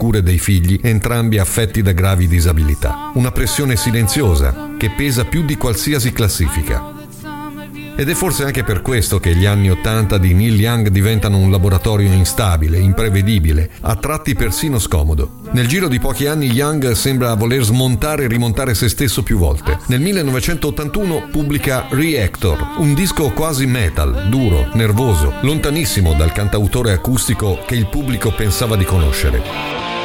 cure dei figli, entrambi affetti da gravi disabilità. Una pressione silenziosa che pesa più di qualsiasi classifica. Ed è forse anche per questo che gli anni '80 di Neil Young diventano un laboratorio instabile, imprevedibile, a tratti persino scomodo. Nel giro di pochi anni Young sembra voler smontare e rimontare se stesso più volte. Nel 1981 pubblica Reactor, un disco quasi metal, duro, nervoso, lontanissimo dal cantautore acustico che il pubblico pensava di conoscere.